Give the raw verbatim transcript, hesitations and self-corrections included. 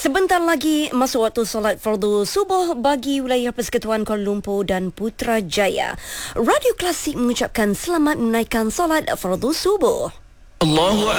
Sebentar lagi masuk waktu solat fardu subuh bagi wilayah Persekutuan Kuala Lumpur dan Putrajaya. Radio Klasik mengucapkan selamat menunaikan solat fardu subuh. Allahu